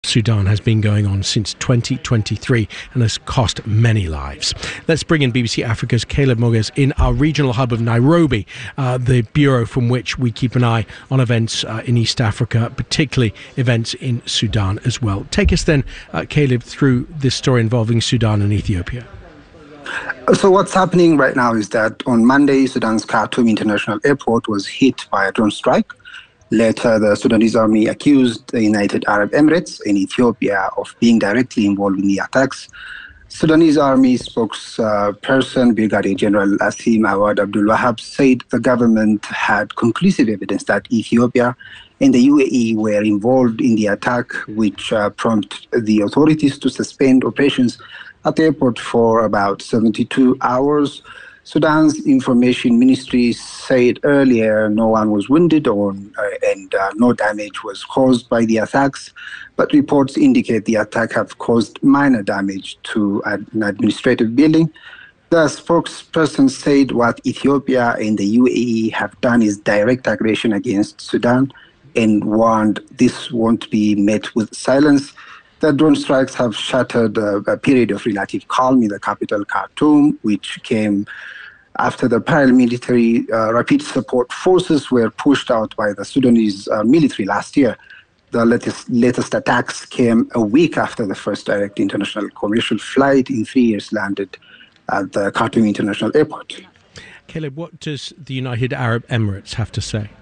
Sudan has been going on since 2023 and has cost many lives. Let's bring in BBC Africa's Caleb Moges in our regional hub of Nairobi, the bureau from which we keep an eye on events in East Africa, particularly events in Sudan as well. Take us then, Caleb, through this story involving Sudan and Ethiopia. So what's happening right now is that on Monday, Sudan's Khartoum International Airport was hit by a drone strike. Later, the Sudanese army accused the United Arab Emirates and Ethiopia of being directly involved in the attacks. Sudanese army spokesperson Brigadier General Asim Awad Abdul Wahab said the government had conclusive evidence that Ethiopia and the UAE were involved in the attack, which prompted the authorities to suspend operations at the airport for about 72 hours. Sudan's information ministry said earlier no one was wounded and no damage was caused by the attacks, but reports indicate the attack have caused minor damage to an administrative building. The spokesperson said what Ethiopia and the UAE have done is direct aggression against Sudan and warned this won't be met with silence. The drone strikes have shattered a period of relative calm in the capital, Khartoum, which came after the paramilitary rapid support forces were pushed out by the Sudanese military last year. The latest attacks came a week after the first direct international commercial flight in 3 years landed at the Khartoum International Airport. Caleb, what does the United Arab Emirates have to say?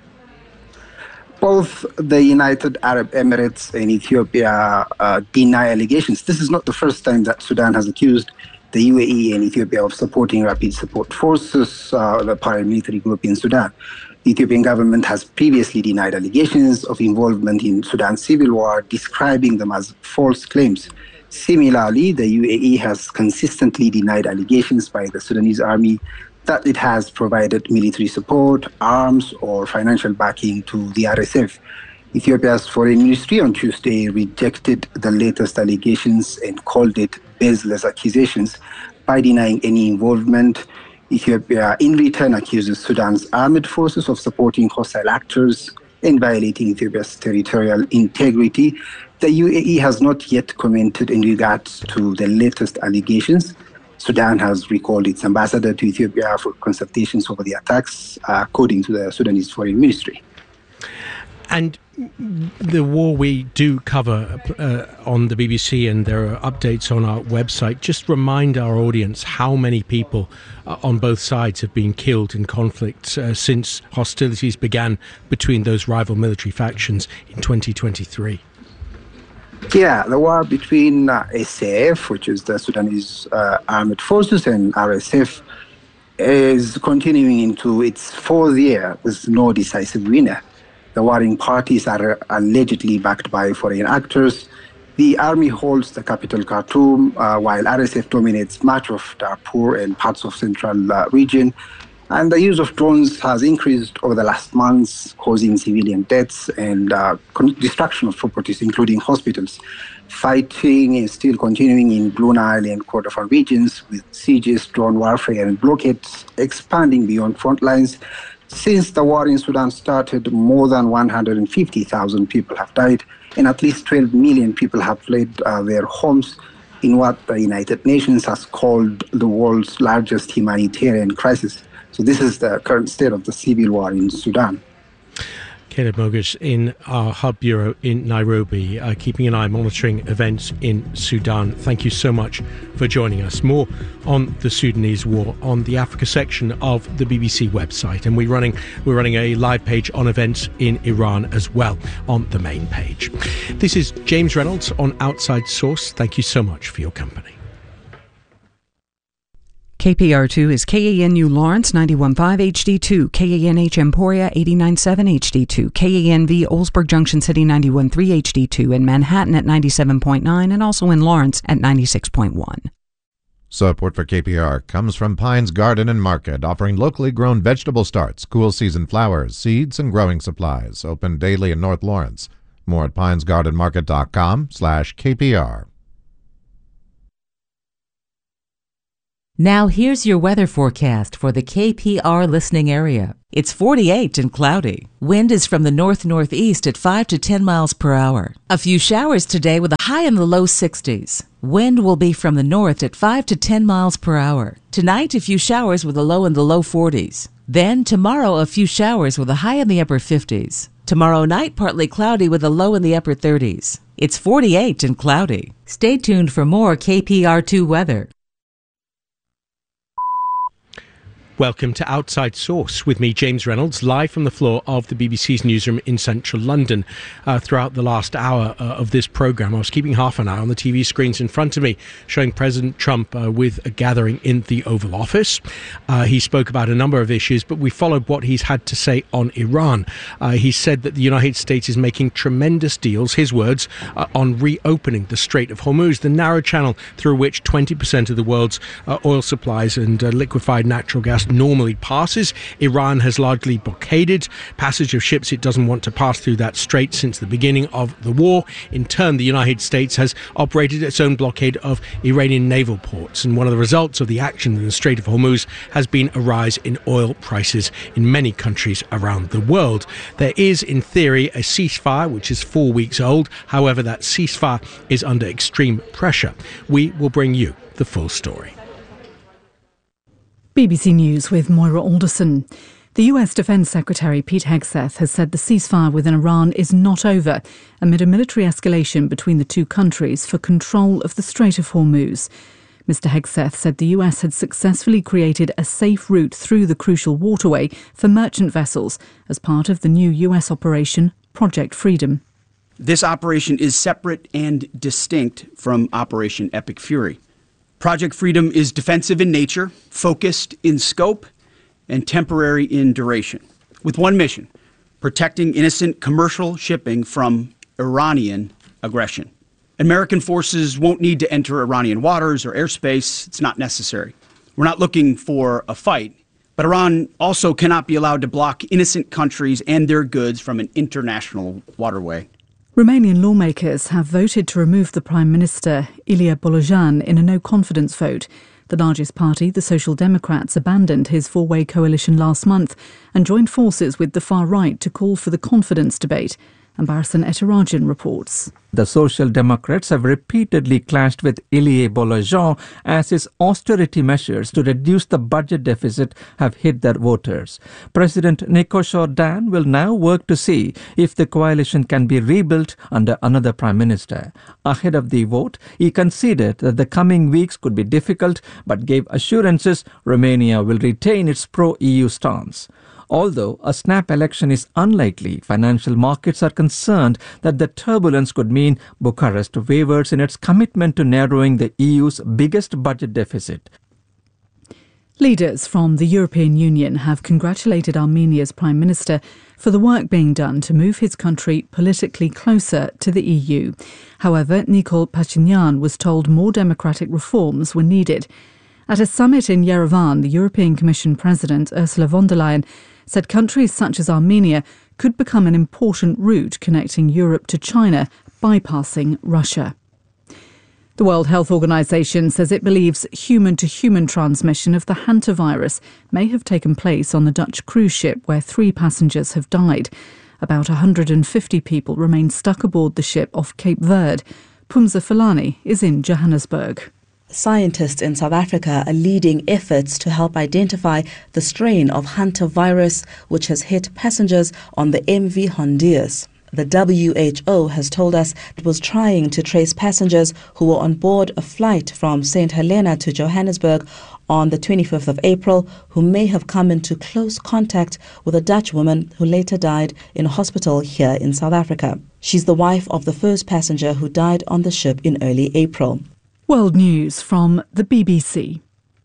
Both the United Arab Emirates and Ethiopia deny allegations. This is not the first time that Sudan has accused the UAE and Ethiopia of supporting rapid support forces, the paramilitary group in Sudan. The Ethiopian government has previously denied allegations of involvement in Sudan's civil war, describing them as false claims. Similarly, the UAE has consistently denied allegations by the Sudanese army that it has provided military support, arms, or financial backing to the RSF. Ethiopia's foreign ministry on Tuesday rejected the latest allegations and called it baseless accusations by denying any involvement. Ethiopia, in return, accuses Sudan's armed forces of supporting hostile actors and violating Ethiopia's territorial integrity. The UAE has not yet commented in regards to the latest allegations. Sudan has recalled its ambassador to Ethiopia for consultations over the attacks, according to the Sudanese Foreign Ministry. And the war we do cover on the BBC, and there are updates on our website. Just remind our audience how many people on both sides have been killed in conflict since hostilities began between those rival military factions in 2023. Yeah, the war between SAF, which is the Sudanese armed forces, and RSF is continuing into its fourth year with no decisive winner. The warring parties are allegedly backed by foreign actors. The army holds the capital Khartoum, while RSF dominates much of Darfur and parts of central region. And the use of drones has increased over the last months, causing civilian deaths and destruction of properties, including hospitals. Fighting is still continuing in Blue Nile and Kordofan regions, with sieges, drone warfare, and blockades expanding beyond front lines. Since the war in Sudan started, more than 150,000 people have died, and at least 12 million people have fled their homes in what the United Nations has called the world's largest humanitarian crisis. So this is the current state of the civil war in Sudan. Caleb Moges in our hub bureau in Nairobi, keeping an eye, monitoring events in Sudan. Thank you so much for joining us. More on the Sudanese war on the Africa section of the BBC website, and we're running a live page on events in Iran as well on the main page. This is James Reynolds on Outside Source. Thank you so much for your company. KPR2 is KANU Lawrence 91.5 HD2, KANH Emporia 89.7 HD2, KANV Oldsburg Junction City 91.3 HD2, and Manhattan at 97.9, and also in Lawrence at 96.1. Support for KPR comes from Pines Garden and Market, offering locally grown vegetable starts, cool season flowers, seeds, and growing supplies. Open daily in North Lawrence. More at pinesgardenmarket.com/KPR. Now here's your weather forecast for the KPR listening area. It's 48 and cloudy. Wind is from the north-northeast at 5 to 10 miles per hour. A few showers today with a high in the low 60s. Wind will be from the north at 5 to 10 miles per hour. Tonight, a few showers with a low in the low 40s. Then tomorrow, a few showers with a high in the upper 50s. Tomorrow night, partly cloudy with a low in the upper 30s. It's 48 and cloudy. Stay tuned for more KPR2 weather. Welcome to Outside Source with me, James Reynolds, live from the floor of the BBC's newsroom in central London. Throughout the last hour of this programme, I was keeping half an eye on the TV screens in front of me, showing President Trump with a gathering in the Oval Office. He spoke about a number of issues, but we followed what he's had to say on Iran. He said that the United States is making tremendous deals, his words, on reopening the Strait of Hormuz, the narrow channel through which 20% of the world's oil supplies and liquefied natural gas normally passes. Iran has largely blockaded passage of ships it doesn't want to pass through that strait since the beginning of the war. In turn, the United States has operated its own blockade of Iranian naval ports, and one of the results of the action in the Strait of Hormuz has been a rise in oil prices in many countries around the world. There is, in theory, a ceasefire which is 4 weeks old. However, that ceasefire is under extreme pressure. We will bring you the full story. BBC News with Moira Alderson. The US Defence Secretary Pete Hegseth has said the ceasefire within Iran is not over amid a military escalation between the two countries for control of the Strait of Hormuz. Mr Hegseth said the US had successfully created a safe route through the crucial waterway for merchant vessels as part of the new US operation Project Freedom. This operation is separate and distinct from Operation Epic Fury. Project Freedom is defensive in nature, focused in scope, and temporary in duration, with one mission: protecting innocent commercial shipping from Iranian aggression. American forces won't need to enter Iranian waters or airspace. It's not necessary. We're not looking for a fight, but Iran also cannot be allowed to block innocent countries and their goods from an international waterway. Romanian lawmakers have voted to remove the Prime Minister, Ilie Bolojan, in a no-confidence vote. The largest party, the Social Democrats, abandoned his four-way coalition last month and joined forces with the far right to call for the confidence debate. Ambarasan Etirajan reports. The Social Democrats have repeatedly clashed with Ilie Bolojan as his austerity measures to reduce the budget deficit have hit their voters. President Nikos Jordan will now work to see if the coalition can be rebuilt under another prime minister. Ahead of the vote, he conceded that the coming weeks could be difficult but gave assurances Romania will retain its pro-EU stance. Although a snap election is unlikely, financial markets are concerned that the turbulence could mean Bucharest wavers in its commitment to narrowing the EU's biggest budget deficit. Leaders from the European Union have congratulated Armenia's Prime Minister for the work being done to move his country politically closer to the EU. However, Nikol Pashinyan was told more democratic reforms were needed. At a summit in Yerevan, the European Commission President Ursula von der Leyen said countries such as Armenia could become an important route connecting Europe to China, bypassing Russia. The World Health Organization says it believes human-to-human transmission of the hantavirus may have taken place on the Dutch cruise ship where 3 passengers have died. About 150 people remain stuck aboard the ship off Cape Verde. Pumza Falani is in Johannesburg. Scientists in South Africa are leading efforts to help identify the strain of hantavirus which has hit passengers on the MV Hondius. The WHO has told us it was trying to trace passengers who were on board a flight from St. Helena to Johannesburg on the 25th of April who may have come into close contact with a Dutch woman who later died in a hospital here in South Africa. She's the wife of the first passenger who died on the ship in early April. World News from the BBC.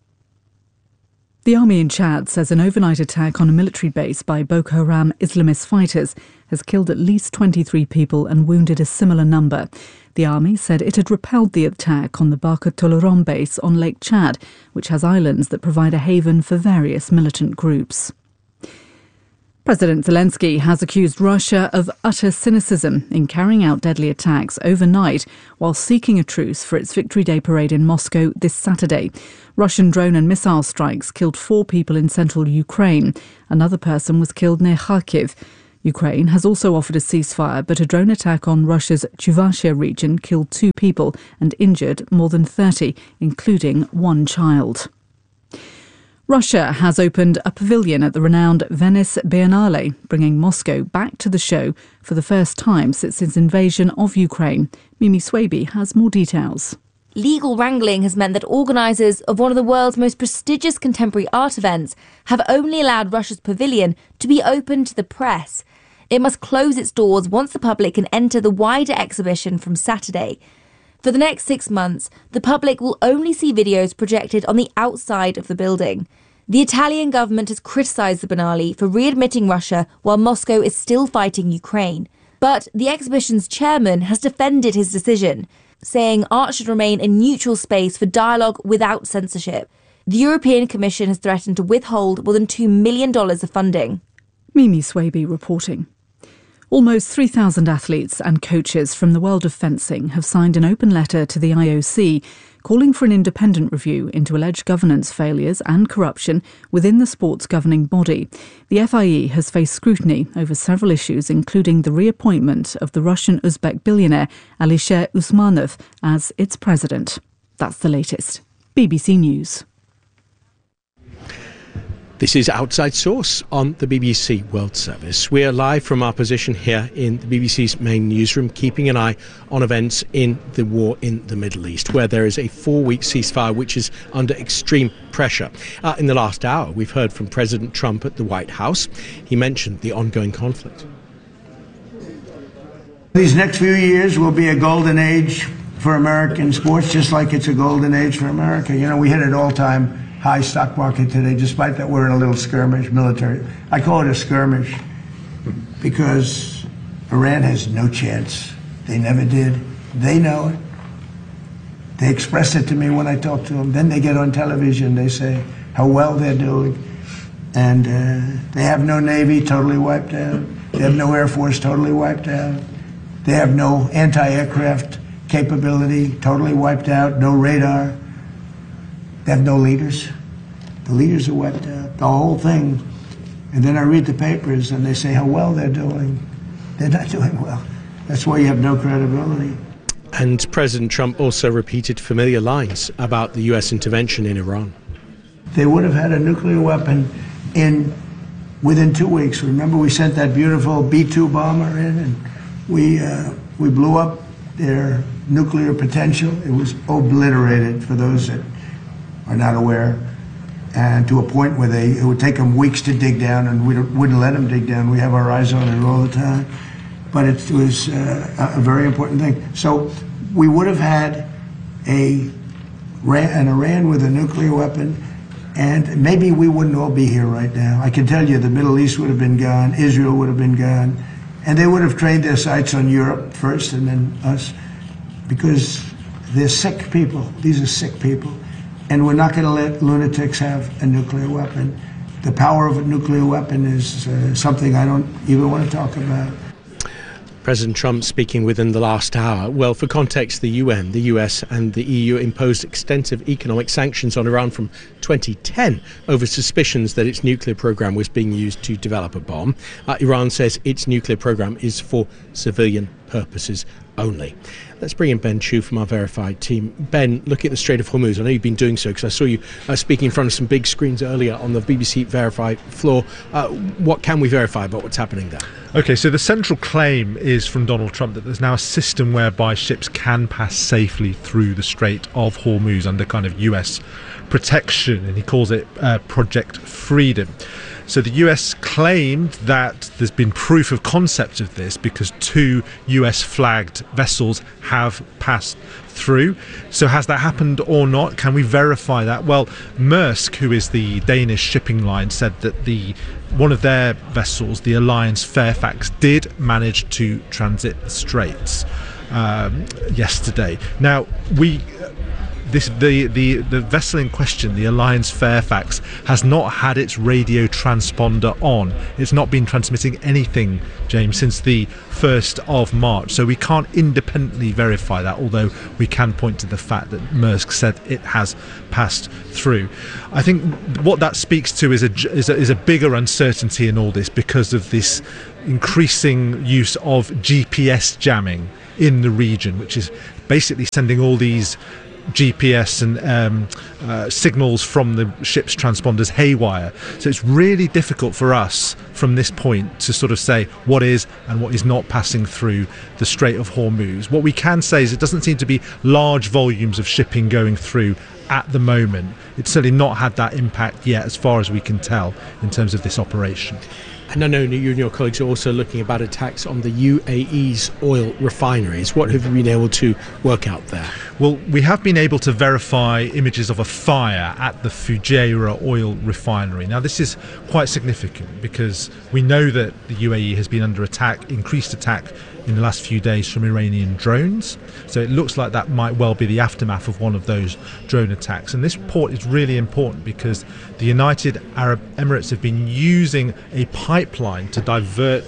The army in Chad says an overnight attack on a military base by Boko Haram Islamist fighters has killed at least 23 people and wounded a similar number. The army said it had repelled the attack on the Baka Toloron base on Lake Chad, which has islands that provide a haven for various militant groups. President Zelensky has accused Russia of utter cynicism in carrying out deadly attacks overnight while seeking a truce for its Victory Day parade in Moscow this Saturday. Russian drone and missile strikes killed 4 people in central Ukraine. Another person was killed near Kharkiv. Ukraine has also offered a ceasefire, but a drone attack on Russia's Chuvashia region killed 2 people and injured more than 30, including 1 child. Russia has opened a pavilion at the renowned Venice Biennale, bringing Moscow back to the show for the first time since its invasion of Ukraine. Mimi Swaby has more details. Legal wrangling has meant that organisers of one of the world's most prestigious contemporary art events have only allowed Russia's pavilion to be open to the press. It must close its doors once the public can enter the wider exhibition from Saturday. For the next 6 months, the public will only see videos projected on the outside of the building. The Italian government has criticised the Biennale for readmitting Russia while Moscow is still fighting Ukraine. But the exhibition's chairman has defended his decision, saying art should remain a neutral space for dialogue without censorship. The European Commission has threatened to withhold more than $2 million of funding. Mimi Swaby reporting. Almost 3,000 athletes and coaches from the world of fencing have signed an open letter to the IOC calling for an independent review into alleged governance failures and corruption within the sport's governing body. The FIE has faced scrutiny over several issues, including the reappointment of the Russian-Uzbek billionaire Alisher Usmanov as its president. That's the latest. BBC News. This is Outside Source on the BBC World Service. We are live from our position here in the BBC's main newsroom, keeping an eye on events in the war in the Middle East, where there is a 4-week ceasefire which is under extreme pressure. In the last hour, we've heard from President Trump at the White House. He mentioned the ongoing conflict. These next few years will be a golden age for American sports, just like it's a golden age for America. You know, we hit an all-time high stock market today, despite that we're in a little skirmish, military. I call it a skirmish because Iran has no chance. They never did. They know it. They express it to me when I talk to them. Then they get on television. They say how well they're doing. And they have no Navy, totally wiped out. They have no Air Force, totally wiped out. They have no anti-aircraft capability, totally wiped out. No radar. They have no leaders. The leaders are wiped out, the whole thing. And then I read the papers and they say how well they're doing. They're not doing well. That's why you have no credibility. And President Trump also repeated familiar lines about the US intervention in Iran. They would have had a nuclear weapon within 2 weeks. Remember, we sent that beautiful B-2 bomber in and we blew up their nuclear potential. It was obliterated, for those that are not aware, and to a point where it would take them weeks to dig down, and we wouldn't let them dig down. We have our eyes on it all the time. But it was a very important thing. So we would have had an Iran with a nuclear weapon, and maybe we wouldn't all be here right now. I can tell you the Middle East would have been gone, Israel would have been gone, and they would have trained their sights on Europe first and then us, because they're sick people. These are sick people. And we're not going to let lunatics have a nuclear weapon. The power of a nuclear weapon is something I don't even want to talk about. President Trump speaking within the last hour. Well, for context, the UN, the US and the EU imposed extensive economic sanctions on Iran from 2010 over suspicions that its nuclear program was being used to develop a bomb. Iran says its nuclear program is for civilian purposes only. Let's bring in Ben Chu from our Verified team. Ben, looking at the Strait of Hormuz, I know you've been doing so because I saw you speaking in front of some big screens earlier on the BBC Verified floor. What can we verify about what's happening there? Okay, so the central claim is from Donald Trump that there's now a system whereby ships can pass safely through the Strait of Hormuz under kind of US protection, and he calls it Project Freedom. So the US claimed that there's been proof of concept of this because 2 US flagged vessels have passed through. So has that happened or not? Can we verify that? Well, Maersk, who is the Danish shipping line, said that one of their vessels, the Alliance Fairfax, did manage to transit the straits yesterday. Now, the vessel in question, the Alliance Fairfax, has not had its radio transponder on. It's not been transmitting anything, James, since the 1st of March. So we can't independently verify that, although we can point to the fact that Maersk said it has passed through. I think what that speaks to is a bigger uncertainty in all this, because of this increasing use of GPS jamming in the region, which is basically sending all these GPS and signals from the ship's transponders haywire. So it's really difficult for us from this point to sort of say what is and what is not passing through the Strait of Hormuz. What we can say is it doesn't seem to be large volumes of shipping going through at the moment. It's certainly not had that impact yet, as far as we can tell, in terms of this operation. And I know you and your colleagues are also looking about attacks on the UAE's oil refineries. What have you been able to work out there? Well, we have been able to verify images of a fire at the Fujairah oil refinery. Now, this is quite significant because we know that the UAE has been under attack, increased attack in the last few days from Iranian drones. So it looks like that might well be the aftermath of one of those drone attacks. And this port is really important because the United Arab Emirates have been using a pipeline to divert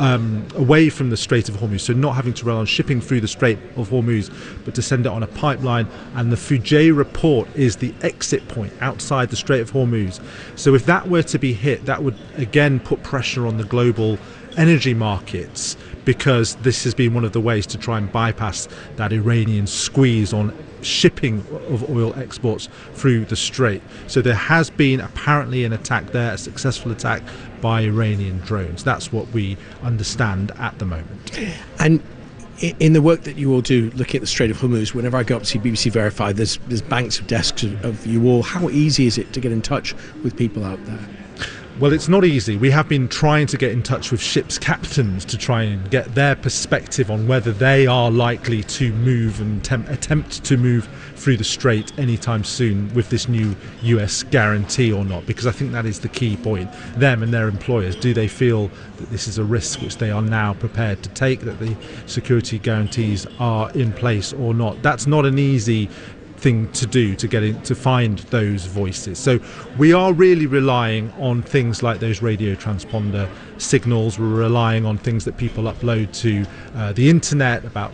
away from the Strait of Hormuz, so not having to rely on shipping through the Strait of Hormuz, but to send it on a pipeline. And the Fujairah port is the exit point outside the Strait of Hormuz. So if that were to be hit, that would again put pressure on the global energy markets, because this has been one of the ways to try and bypass that Iranian squeeze on shipping of oil exports through the Strait. So there has been apparently an attack there, a successful attack by Iranian drones. That's what we understand at the moment. And in the work that you all do looking at the Strait of Hormuz, whenever I go up to see BBC Verify, there's banks of desks of you all. How easy is it to get in touch with people out there? Well, it's not easy. We have been trying to get in touch with ships' captains to try and get their perspective on whether they are likely to move and attempt to move through the Strait anytime soon with this new US guarantee or not, because I think that is the key point. Them and their employers, do they feel that this is a risk which they are now prepared to take, that the security guarantees are in place or not? That's not an easy thing to do, to get in, to find those voices. So we are really relying on things like those radio transponder signals. We're relying on things that people upload to the internet about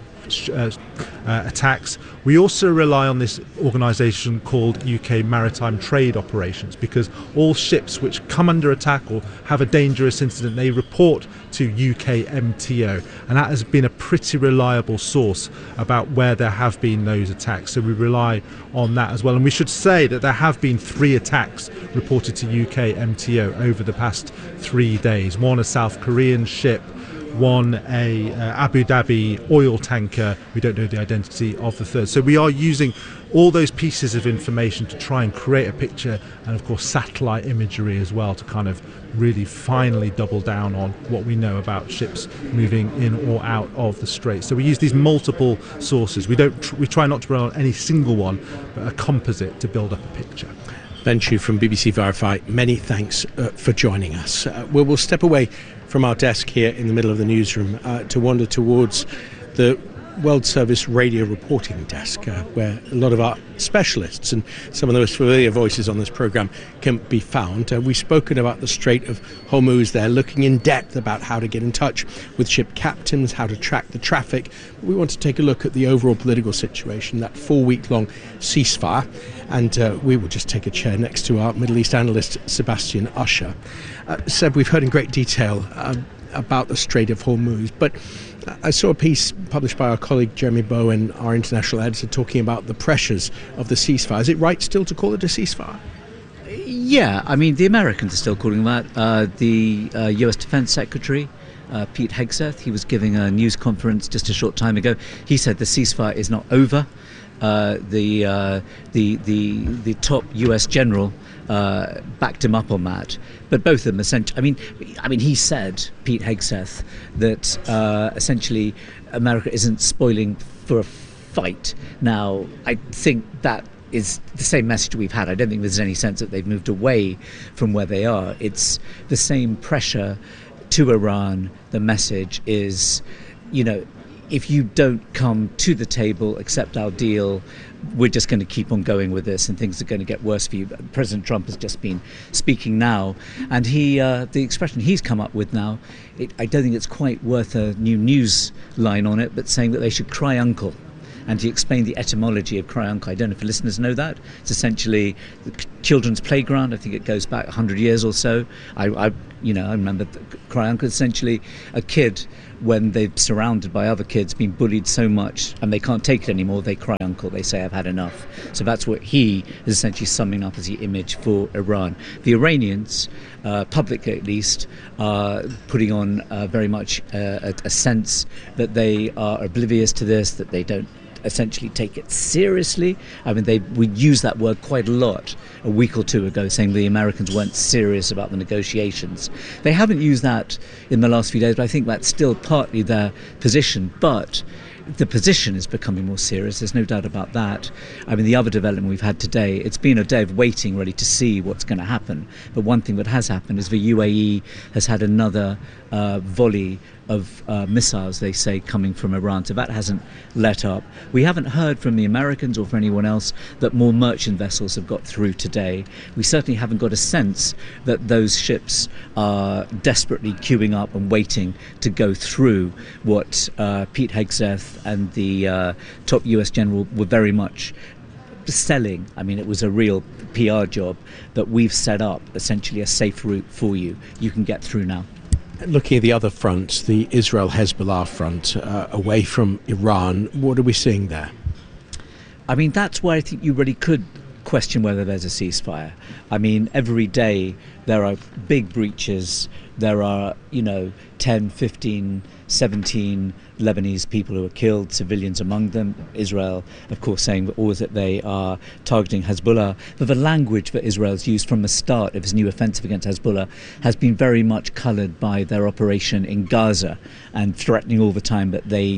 attacks. We also rely on this organisation called UK Maritime Trade Operations, because all ships which come under attack or have a dangerous incident, they report to UK MTO, and that has been a pretty reliable source about where there have been those attacks. So we rely on that as well. And we should say that there have been 3 attacks reported to UK MTO over the past 3 days. One a South Korean ship, one a Abu Dhabi oil tanker. We don't know the identity of the third. So we are using all those pieces of information to try and create a picture, and of course satellite imagery as well, to kind of really finally double down on what we know about ships moving in or out of the Strait. So we use these multiple sources. We try not to rely on any single one, but a composite to build up a picture. Ben Chew from BBC Verify, many thanks for joining us. We'll step away from our desk here in the middle of the newsroom to wander towards the World Service radio reporting desk, where a lot of our specialists and some of the most familiar voices on this programme can be found. We've spoken about the Strait of Hormuz there, looking in depth about how to get in touch with ship captains, how to track the traffic. We want to take a look at the overall political situation, that 4-week-long ceasefire. And we will just take a chair next to our Middle East analyst, Sebastian Usher. Seb, we've heard in great detail about the Strait of Hormuz, but I saw a piece published by our colleague Jeremy Bowen, our international editor, talking about the pressures of the ceasefire. Is it right still to call it a ceasefire? Yeah, I mean, the Americans are still calling that. The US Defense Secretary, Pete Hegseth, he was giving a news conference just a short time ago. He said the ceasefire is not over. The top US general backed him up on that, but both of them essentially. I mean, he said, Pete Hegseth, that essentially America isn't spoiling for a fight. Now, I think that is the same message we've had. I don't think there's any sense that they've moved away from where they are. It's the same pressure to Iran. The message is, if you don't come to the table, accept our deal, we're just going to keep on going with this and things are going to get worse for you. President Trump has just been speaking now, and the expression he's come up with now, I don't think it's quite worth a new news line on it, but saying that they should cry uncle. And he explained the etymology of cry uncle. I don't know if listeners know that. It's essentially the children's playground. I think it goes back 100 years or so. I remember cry uncle, essentially a kid, when they're surrounded by other kids, being bullied so much and they can't take it anymore, they cry uncle. They say, I've had enough. So that's what he is essentially summing up as the image for Iran. The Iranians, publicly at least, are putting on very much a sense that they are oblivious to this, that they don't essentially take it seriously. I mean, we used that word quite a lot a week or two ago, saying the Americans weren't serious about the negotiations. They haven't used that in the last few days, but I think that's still partly their position. But the position is becoming more serious, there's no doubt about that. I mean, the other development we've had today, it's been a day of waiting really to see what's going to happen. But one thing that has happened is the UAE has had another volley of missiles, they say, coming from Iran. So that hasn't let up. We haven't heard from the Americans or from anyone else that more merchant vessels have got through today. We certainly haven't got a sense that those ships are desperately queuing up and waiting to go through what Pete Hegseth and the top US general were very much selling. I mean, it was a real PR job that we've set up essentially a safe route for you. You can get through now. Looking at the other front, the Israel-Hezbollah front, away from Iran, what are we seeing there? I mean, that's where I think you really could question whether there's a ceasefire. I mean, every day there are big breaches. There are, 10, 15, 17 Lebanese people who are killed, civilians among them. Israel, of course, saying always that they are targeting Hezbollah. But the language that Israel's used from the start of its new offensive against Hezbollah has been very much coloured by their operation in Gaza and threatening all the time that they,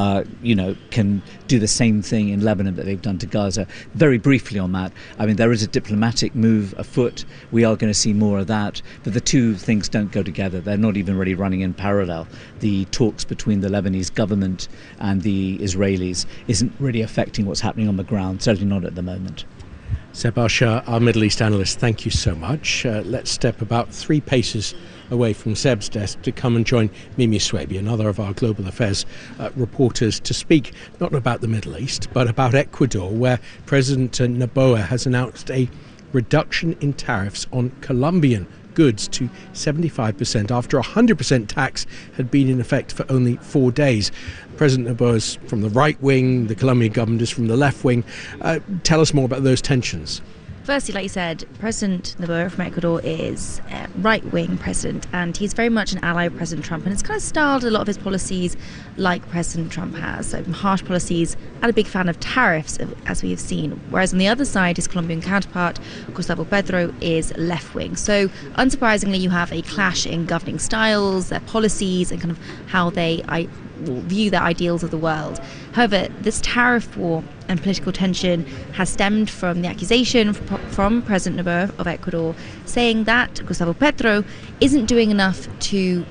can do the same thing in Lebanon that they've done to Gaza. Very briefly on that, I mean, there is a diplomatic move afoot. We are going to see more of that. But the two things don't go together. They're not even really running in parallel. The talks between the Lebanese government and the Israelis isn't really affecting what's happening on the ground, certainly not at the moment. Seb Arsha, our Middle East analyst, thank you so much. Let's step about 3 paces away from Seb's desk to come and join Mimi Swaby, another of our global affairs reporters, to speak not about the Middle East, but about Ecuador, where President Noboa has announced a reduction in tariffs on Colombian goods to 75% after 100% tax had been in effect for only 4 days. President Noboa is from the right wing, the Colombian government is from the left wing. Tell us more about those tensions. Firstly, like you said, President Noboa from Ecuador is a right-wing president, and he's very much an ally of President Trump, and it's kind of styled a lot of his policies like President Trump has. So harsh policies, and a big fan of tariffs, as we have seen. Whereas on the other side, his Colombian counterpart, Gustavo Petro, is left-wing. So unsurprisingly, you have a clash in governing styles, their policies, and kind of how they view their ideals of the world. However, this tariff war and political tension has stemmed from the accusation from President Noboa of Ecuador saying that Gustavo Petro isn't doing enough to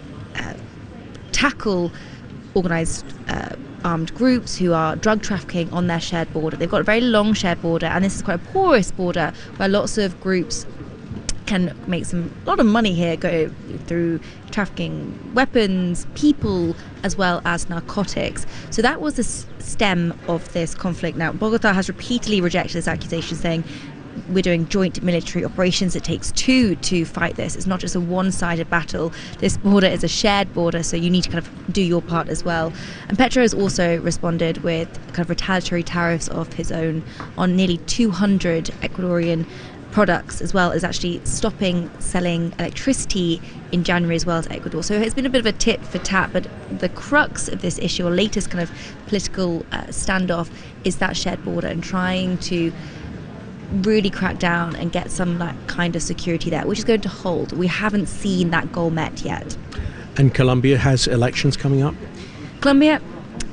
tackle organised armed groups who are drug trafficking on their shared border. They've got a very long shared border, and this is quite a porous border where lots of groups can make a lot of money here, go through trafficking weapons, people, as well as narcotics. So that was the stem of this conflict. Now, Bogota has repeatedly rejected this accusation, saying we're doing joint military operations. It takes two to fight this. It's not just a one-sided battle. This border is a shared border, so you need to kind of do your part as well. And Petro has also responded with kind of retaliatory tariffs of his own on nearly 200 Ecuadorian products, as well as actually stopping selling electricity in January as well as Ecuador. So it's been a bit of a tit for tat, but the crux of this issue, or latest kind of political standoff, is that shared border and trying to really crack down and get some that kind of security there, which is going to hold. We haven't seen that goal met yet. And Colombia has elections coming up? Colombia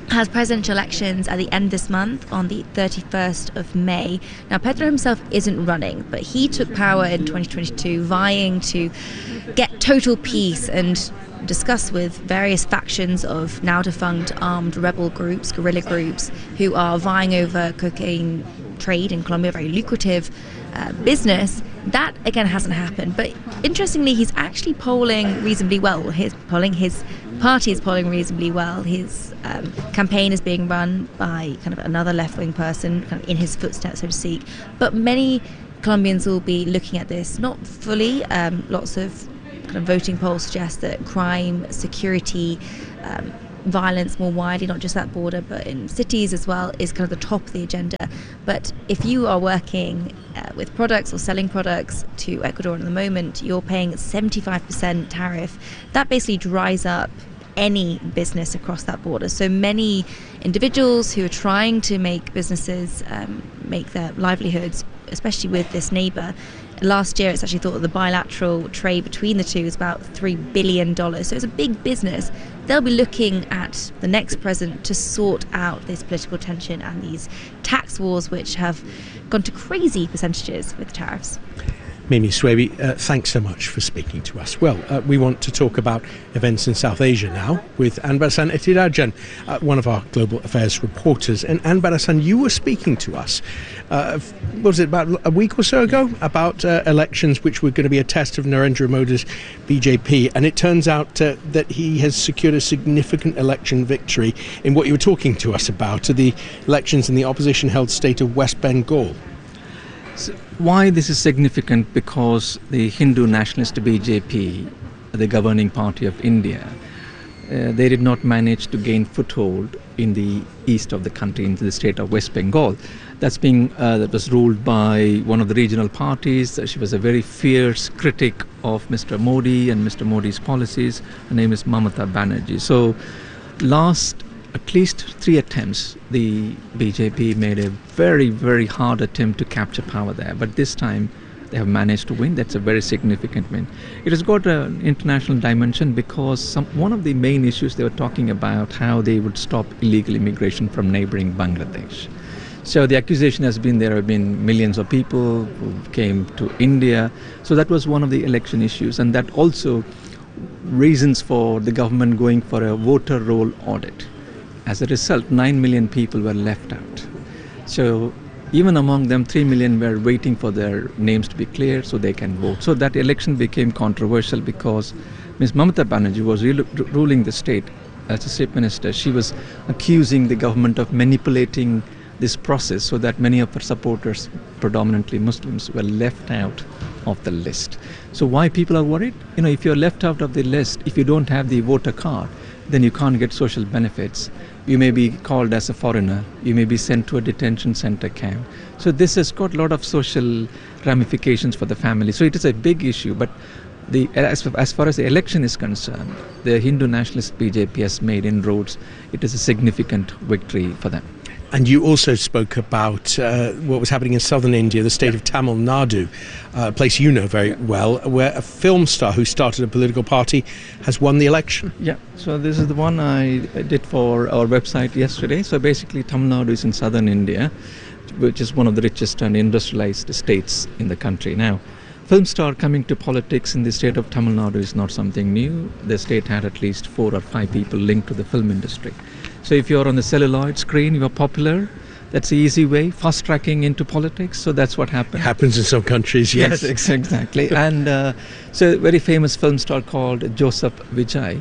has presidential elections at the end of this month on the 31st of May. Now, Petro himself isn't running, but he took power in 2022 vying to get total peace and discuss with various factions of now defunct armed rebel groups, guerrilla groups, who are vying over cocaine trade in Colombia, very lucrative business. That, again, hasn't happened. But interestingly, he's actually polling reasonably well. His party is polling reasonably well. His campaign is being run by kind of another left-wing person, kind of in his footsteps, so to speak. But many Colombians will be looking at this, not fully. Lots of kind of voting polls suggest that crime, security, violence more widely, not just that border, but in cities as well, is kind of the top of the agenda. But if you are working with products or selling products to Ecuador at the moment, you're paying 75% tariff. That basically dries up any business across that border. So many individuals who are trying to make businesses make their livelihoods, especially with this neighbour. Last year, it's actually thought that the bilateral trade between the two is about $3 billion. So it's a big business. They'll be looking at the next president to sort out this political tension and these tax wars, which have gone to crazy percentages with tariffs. Mimi Swaby, thanks so much for speaking to us. Well, we want to talk about events in South Asia now with Anbarasan Ethirajan, one of our global affairs reporters. And Anbarasan, you were speaking to us, was it about a week or so ago, about elections which were going to be a test of Narendra Modi's BJP. And it turns out that he has secured a significant election victory in what you were talking to us about, the elections in the opposition-held state of West Bengal. So why this is significant? Because the Hindu nationalist BJP, the governing party of India, they did not manage to gain foothold in the east of the country, into the state of West Bengal. That was ruled by one of the regional parties. She was a very fierce critic of Mr. Modi and Mr. Modi's policies. Her name is Mamata Banerjee. So at least 3 attempts, the BJP made a very, very hard attempt to capture power there. But this time, they have managed to win. That's a very significant win. It has got an international dimension because one of the main issues they were talking about, how they would stop illegal immigration from neighboring Bangladesh. So the accusation has been there have been millions of people who came to India. So that was one of the election issues. And that also reasons for the government going for a voter roll audit. As a result, 9 million people were left out. So even among them, 3 million were waiting for their names to be cleared so they can vote. So that election became controversial because Ms. Mamata Banerjee was ruling the state as a state minister. She was accusing the government of manipulating this process so that many of her supporters, predominantly Muslims, were left out of the list. So why people are worried? If you're left out of the list, if you don't have the voter card, then you can't get social benefits. You may be called as a foreigner. You may be sent to a detention center camp. So this has got a lot of social ramifications for the family. So it is a big issue. But as far as the election is concerned, the Hindu nationalist BJP has made inroads. It is a significant victory for them. And you also spoke about what was happening in southern India, the state of Tamil Nadu, a place you know very well, where a film star who started a political party has won the election. Yeah, so this is the one I did for our website yesterday. So basically Tamil Nadu is in southern India, which is one of the richest and industrialized states in the country. Now, film star coming to politics in the state of Tamil Nadu is not something new. The state had at least 4 or 5 people linked to the film industry. So if you're on the celluloid screen, you're popular. That's the easy way, fast tracking into politics. So that's what happened. Happens in some countries, yes. Yes, exactly. And so a very famous film star called Joseph Vijay.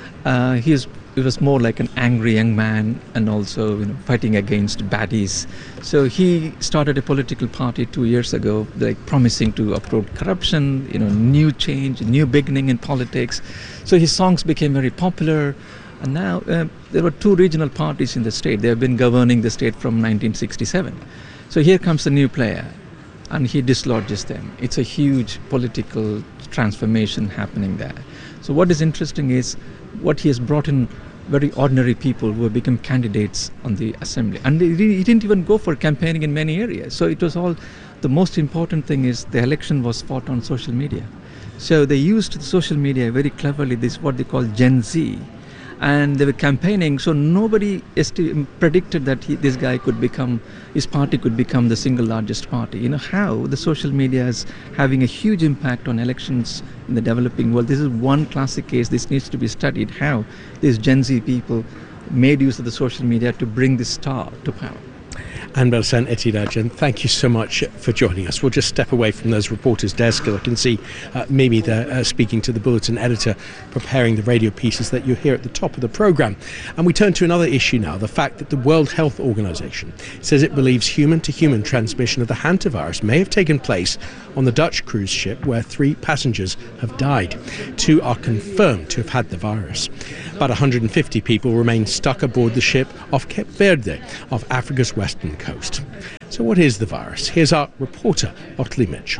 He was more like an angry young man and also fighting against baddies. So he started a political party 2 years ago, promising to uproot corruption, new change, new beginning in politics. So his songs became very popular. And now there were 2 regional parties in the state. They have been governing the state from 1967. So here comes a new player, and he dislodges them. It's a huge political transformation happening there. So what is interesting is what he has brought in very ordinary people who have become candidates on the assembly. And he didn't even go for campaigning in many areas. So it was all, the most important thing is the election was fought on social media. So they used social media very cleverly, this what they call Gen Z. and they were campaigning. So nobody predicted that this guy could become, his party could become the single largest party. You know how the social media is having a huge impact on elections in the developing world. This is one classic case. This needs to be studied, how these Gen Z people made use of the social media to bring this star to power. Anbel Sen Etirajan, thank you so much for joining us. We'll just step away from those reporters' desks. I can see Mimi there speaking to the Bulletin editor, preparing the radio pieces that you hear at the top of the programme. And we turn to another issue now, the fact that the World Health Organization says it believes human-to-human transmission of the hantavirus may have taken place on the Dutch cruise ship where 3 passengers have died. 2 are confirmed to have had the virus. About 150 people remain stuck aboard the ship off Cape Verde, off Africa's western coast. So what is the virus? Here's our reporter, Otley Mitchell.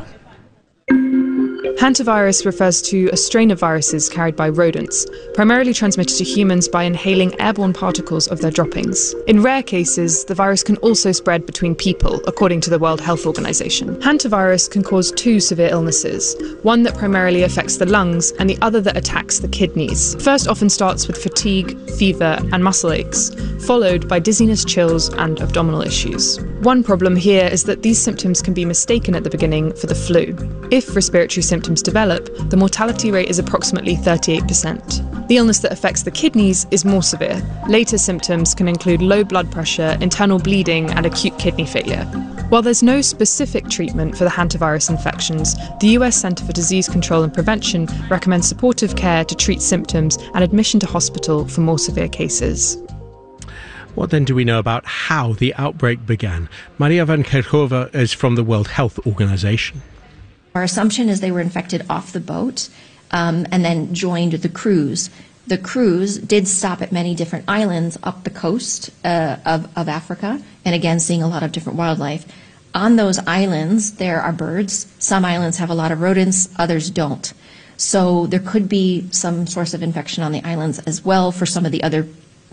Hantavirus refers to a strain of viruses carried by rodents, primarily transmitted to humans by inhaling airborne particles of their droppings. In rare cases, the virus can also spread between people, according to the World Health Organization. Hantavirus can cause 2 severe illnesses, one that primarily affects the lungs and the other that attacks the kidneys. First often starts with fatigue, fever and muscle aches, followed by dizziness, chills and abdominal issues. One problem here is that these symptoms can be mistaken at the beginning for the flu. If respiratory symptoms develop, the mortality rate is approximately 38%. The illness that affects the kidneys is more severe. Later symptoms can include low blood pressure, internal bleeding, and acute kidney failure. While there's no specific treatment for the hantavirus infections, the US Centre for Disease Control and Prevention recommends supportive care to treat symptoms and admission to hospital for more severe cases. What then do we know about how the outbreak began? Maria van Kerkhove is from the World Health Organization. Our assumption is they were infected off the boat and then joined the cruise. The cruise did stop at many different islands up the coast of Africa, and again, seeing a lot of different wildlife. On those islands, there are birds. Some islands have a lot of rodents, others don't. So there could be some source of infection on the islands as well for some of the other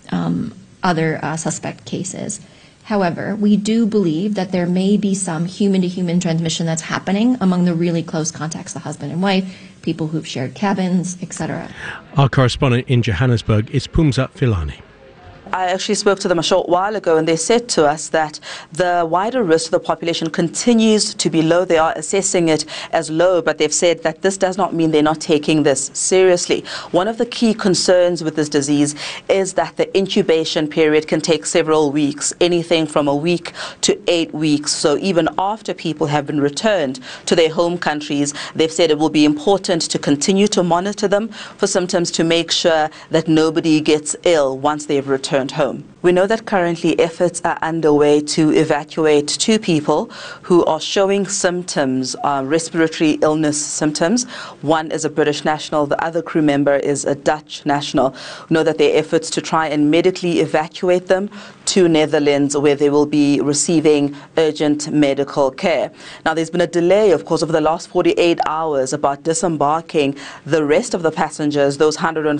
suspect cases. However, we do believe that there may be some human-to-human transmission that's happening among the really close contacts, the husband and wife, people who've shared cabins, etc. Our correspondent in Johannesburg is Pumza Filani. I actually spoke to them a short while ago, and they said to us that the wider risk to the population continues to be low. They are assessing it as low, but they've said that this does not mean they're not taking this seriously. One of the key concerns with this disease is that the incubation period can take several weeks, anything from a week to 8 weeks. So even after people have been returned to their home countries, they've said it will be important to continue to monitor them for symptoms to make sure that nobody gets ill once they've returned home. We know that currently efforts are underway to evacuate 2 people who are showing symptoms, respiratory illness symptoms. One is a British national, the other crew member is a Dutch national. We know that there are efforts to try and medically evacuate them to Netherlands, where they will be receiving urgent medical care. Now, there's been a delay, of course, over the last 48 hours about disembarking the rest of the passengers, those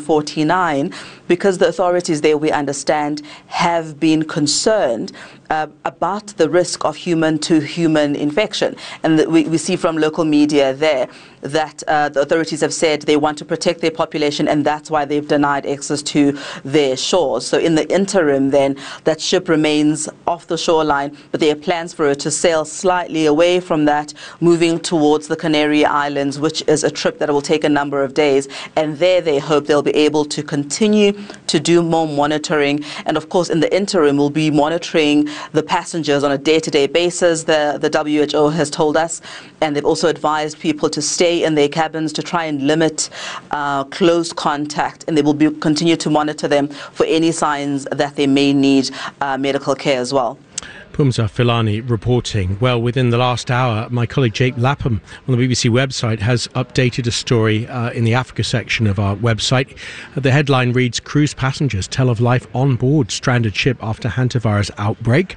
149, because the authorities there, we understand, have been concerned about the risk of human-to-human infection. And we see from local media there that the authorities have said they want to protect their population, and that's why they've denied access to their shores. So in the interim then, that ship remains off the shoreline, but there are plans for it to sail slightly away from that, moving towards the Canary Islands, which is a trip that will take a number of days. And there they hope they'll be able to continue to do more monitoring. And of course, in the interim, we'll be monitoring the passengers on a day-to-day basis, the WHO has told us, and they've also advised people to stay in their cabins to try and limit close contact, and they will continue to monitor them for any signs that they may need medical care as well. Pumza Filani reporting. Well, within the last hour, my colleague Jake Lapham on the BBC website has updated a story in the Africa section of our website. The headline reads, "Cruise passengers tell of life on board stranded ship after hantavirus outbreak."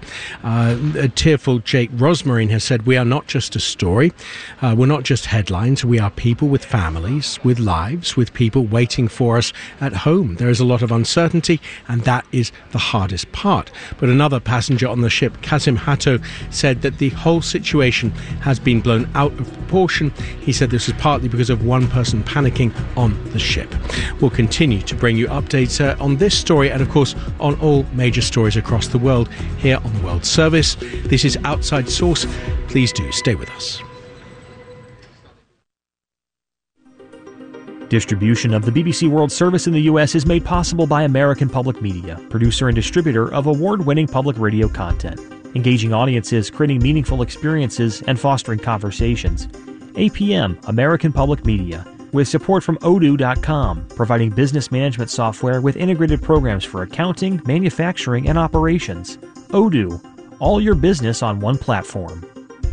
A tearful Jake Rosmarine has said, "We are not just a story. We're not just headlines. We are people with families, with lives, with people waiting for us at home. There is a lot of uncertainty, and that is the hardest part." But another passenger on the ship Kazim Hatto, said that the whole situation has been blown out of proportion. He said this was partly because of one person panicking on the ship. We'll continue to bring you updates on this story and, of course, on all major stories across the world here on the World Service. This is Outside Source. Please do stay with us. Distribution of the BBC World Service in the U.S. is made possible by American Public Media, producer and distributor of award-winning public radio content, engaging audiences, creating meaningful experiences, and fostering conversations. APM, American Public Media, with support from Odoo.com, providing business management software with integrated programs for accounting, manufacturing, and operations. Odoo, all your business on one platform.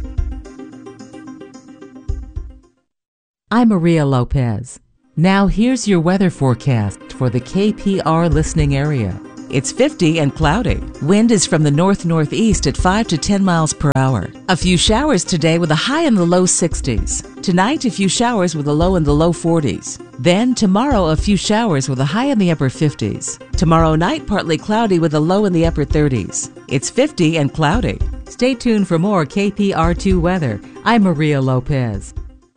I'm Maria Lopez. Now here's your weather forecast for the KPR listening area. It's 50 and cloudy. Wind is from the north-northeast at 5 to 10 miles per hour. A few showers today with a high in the low 60s. Tonight, a few showers with a low in the low 40s. Then tomorrow, a few showers with a high in the upper 50s. Tomorrow night, partly cloudy with a low in the upper 30s. It's 50 and cloudy. Stay tuned for more KPR2 weather. I'm Maria Lopez.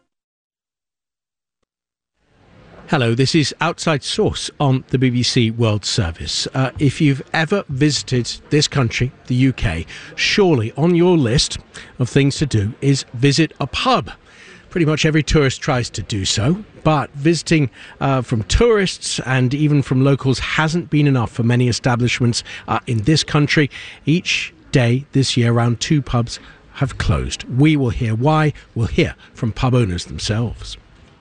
Hello, this is Outside Source on the BBC World Service. If you've ever visited this country, the UK, surely on your list of things to do is visit a pub. Pretty much every tourist tries to do so, but visiting from tourists and even from locals hasn't been enough for many establishments in this country. Each day this year, around 2 pubs have closed. We will hear why. We'll hear from pub owners themselves.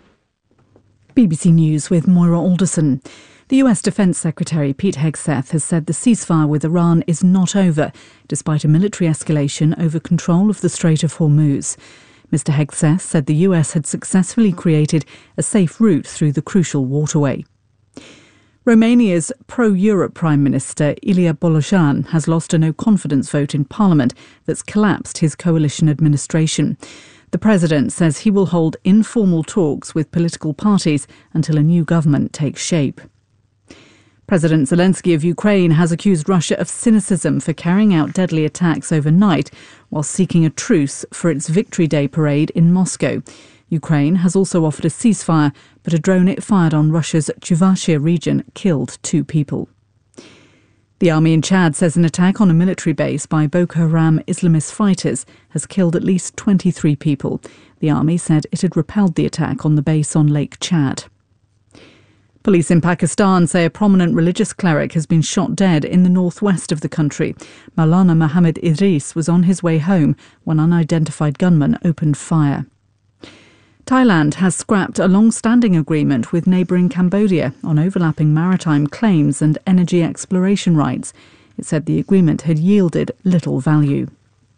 BBC News with Moira Alderson. The US Defence Secretary Pete Hegseth has said the ceasefire with Iran is not over, despite a military escalation over control of the Strait of Hormuz. Mr. Hegseth said the US had successfully created a safe route through the crucial waterway. Romania's pro-Europe Prime Minister Ilie Bolojan has lost a no-confidence vote in Parliament that's collapsed his coalition administration. The president says he will hold informal talks with political parties until a new government takes shape. President Zelensky of Ukraine has accused Russia of cynicism for carrying out deadly attacks overnight while seeking a truce for its Victory Day parade in Moscow. Ukraine has also offered a ceasefire, but a drone it fired on Russia's Chuvashia region killed 2 people. The army in Chad says an attack on a military base by Boko Haram Islamist fighters has killed at least 23 people. The army said it had repelled the attack on the base on Lake Chad. Police in Pakistan say a prominent religious cleric has been shot dead in the northwest of the country. Maulana Muhammad Idris was on his way home when unidentified gunmen opened fire. Thailand has scrapped a long-standing agreement with neighbouring Cambodia on overlapping maritime claims and energy exploration rights. It said the agreement had yielded little value.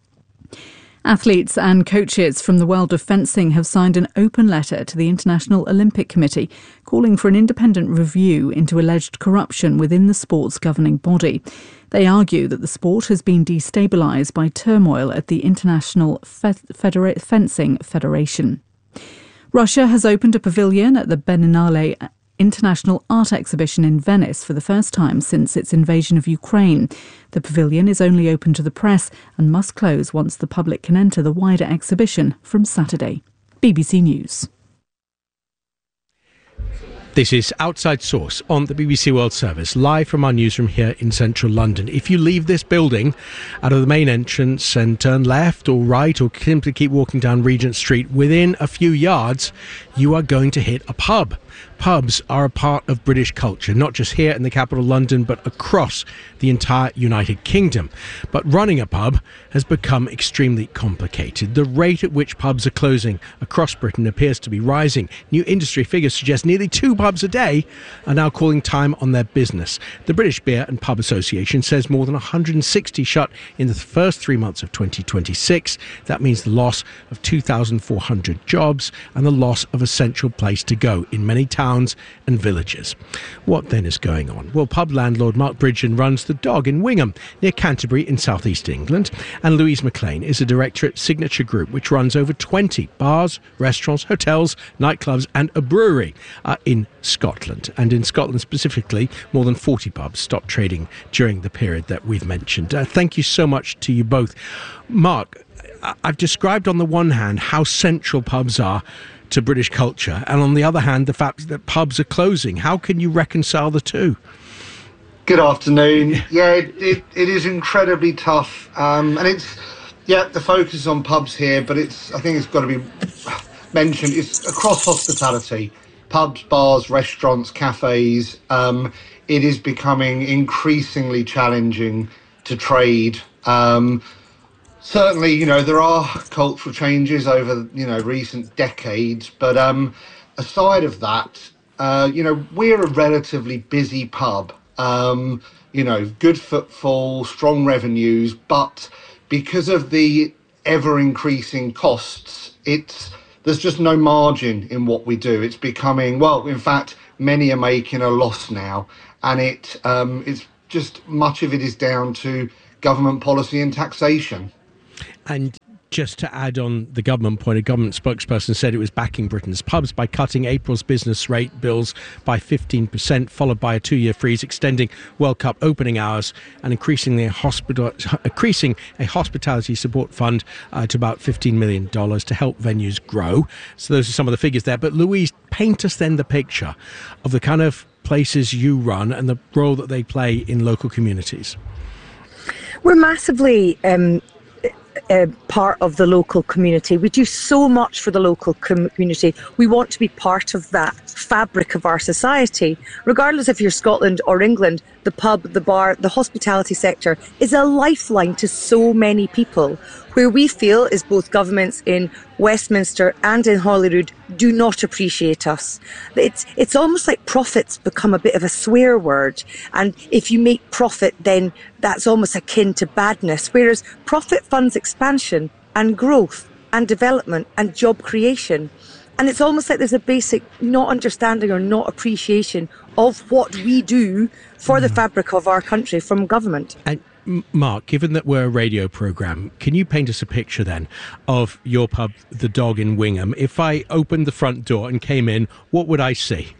Athletes and coaches from the world of fencing have signed an open letter to the International Olympic Committee calling for an independent review into alleged corruption within the sport's governing body. They argue that the sport has been destabilised by turmoil at the International Fencing Federation. Russia has opened a pavilion at the Biennale International Art Exhibition in Venice for the first time since its invasion of Ukraine. The pavilion is only open to the press and must close once the public can enter the wider exhibition from Saturday. BBC News. This is Outside Source on the BBC World Service, live from our newsroom here in central London. If you leave this building out of the main entrance and turn left or right or simply keep walking down Regent Street, within a few yards, you are going to hit a pub. Pubs are a part of British culture, not just here in the capital London, but across the entire United Kingdom. But running a pub has become extremely complicated. The rate at which pubs are closing across Britain appears to be rising. New industry figures suggest nearly 2 pubs a day are now calling time on their business. The British Beer and Pub Association says more than 160 shut in the first 3 months of 2026. That means the loss of 2,400 jobs and the loss of a central place to go in many towns and villages. What then is going on? Well, pub landlord Mark Bridgen runs The Dog in Wingham, near Canterbury in southeast England, and Louise McLean is a director at Signature Group, which runs over 20 bars, restaurants, hotels, nightclubs and a brewery in Scotland. And in Scotland specifically, more than 40 pubs stopped trading during the period that we've mentioned. Thank you so much to you both. Mark, I've described on the one hand how central pubs are to British culture, and on the other hand the fact that pubs are closing. How can you reconcile the two? Good afternoon. Yeah, it is incredibly tough, and it's the focus on pubs here, but I think it's got to be mentioned. It's across hospitality, pubs, bars, restaurants, cafes. It is becoming increasingly challenging to trade. Certainly, there are cultural changes over, recent decades. But aside of that, we're a relatively busy pub. Good footfall, strong revenues. But because of the ever-increasing costs, there's just no margin in what we do. It's becoming, in fact, many are making a loss now. And it's just much of it is down to government policy and taxation. And just to add on the government point, a government spokesperson said it was backing Britain's pubs by cutting April's business rate bills by 15%, followed by a 2-year freeze, extending World Cup opening hours and increasing a hospitality support fund to about $15 million to help venues grow. So those are some of the figures there. But Louise, paint us then the picture of the kind of places you run and the role that they play in local communities. We're massively part of the local community. We do so much for the local community. We want to be part of that fabric of our society. Regardless if you're Scotland or England, the pub, the bar, the hospitality sector is a lifeline to so many people. Where we feel is both governments in Westminster and in Holyrood do not appreciate us. It's almost like profits become a bit of a swear word, and if you make profit, then that's almost akin to badness, whereas profit funds expansion and growth and development and job creation. And it's almost like there's a basic not understanding or not appreciation of what we do for the fabric of our country from government. And Mark, given that we're a radio programme, can you paint us a picture then of your pub, The Dog in Wingham? If I opened the front door and came in, what would I see?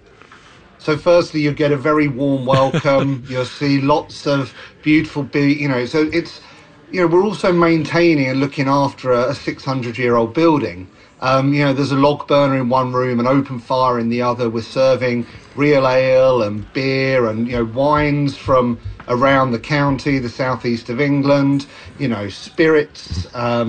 So firstly, you get a very warm welcome. You'll see lots of beautiful, so it's, we're also maintaining and looking after a 600-year-old building. There's a log burner in one room, an open fire in the other. We're serving real ale and beer and, wines from around the county, the southeast of England, spirits,